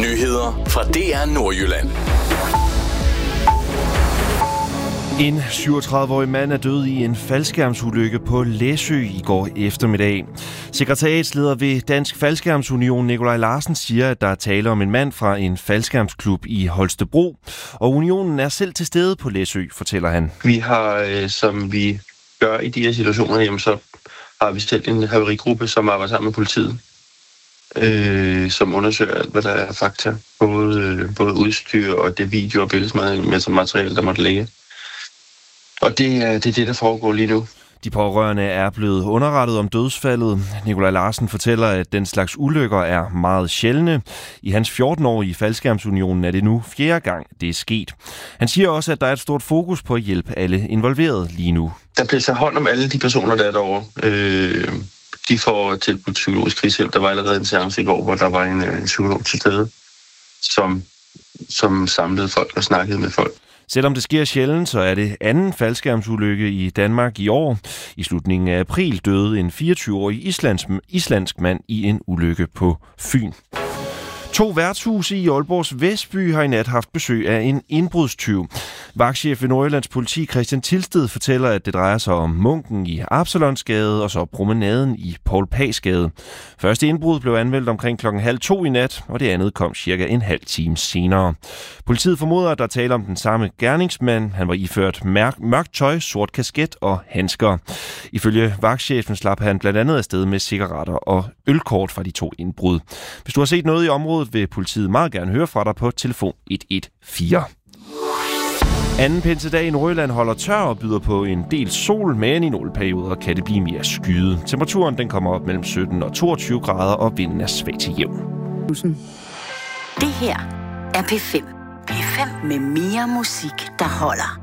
Nyheder fra DR Nordjylland. En 37-årig mand er død i en faldskærmsulykke på Læsø i går eftermiddag. Sekretariatsleder ved Dansk Faldskærmsunion, Nikolaj Larsen, siger, at der er tale om en mand fra en faldskærmsklub i Holstebro. Og unionen er selv til stede på Læsø, fortæller han. Vi har, som vi gør i de her situationer, jamen, så har vi selv en haverigruppe, som arbejder sammen med politiet, som undersøger alt, hvad der er fakta. Både udstyr og det video- og billedmateriale, der måtte ligge. Og det er det, der foregår lige nu. De pårørende er blevet underrettet om dødsfaldet. Nikolaj Larsen fortæller, at den slags ulykker er meget sjældne. I hans 14-årige faldskærmsunionen er det nu 4. gang, det er sket. Han siger også, at der er et stort fokus på at hjælpe alle involverede lige nu. Der bliver så hånd om alle de personer, der er derovre. De får tilbudt psykologisk krigshjælp. Der var allerede en seance i går, hvor der var en psykolog til stede, som samlede folk og snakkede med folk. Selvom det sker sjældent, så er det anden faldskærmsulykke i Danmark i år. I slutningen af april døde en 24-årig islandsk mand i en ulykke på Fyn. 2 værtshuse i Aalborgs Vestby har i nat haft besøg af en indbrudstyv. Vagtchef ved Nordjyllands politi Christian Tilsted fortæller, at det drejer sig om Munken i Absalonsgade og så promenaden i Poul Pagsgade. Første indbrud blev anmeldt omkring 1:30 i nat, og det andet kom cirka en halv time senere. Politiet formoder, at der taler om den samme gerningsmand. Han var iført mørkt tøj, sort kasket og handsker. Ifølge vagtchefen slap han blandt andet afsted med cigaretter og ølkort fra de 2 indbrud. Hvis du har set noget i området, vil politiet meget gerne høre fra dig på telefon 114. Anden pinsedag i Nordjylland holder tør og byder på en del sol, men i nogle perioder kan det blive mere skyet. Temperaturen den kommer op mellem 17 og 22 grader, og vinden er svag til jævn. Det her er P5. P5 med mere musik, der holder.